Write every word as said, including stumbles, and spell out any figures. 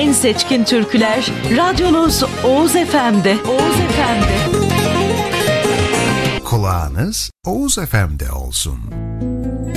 en seçkin türküler radyonuz Oğuz Efe'mde. Oğuz Efe'mde. Kulağınız Oğuz Efe'mde olsun.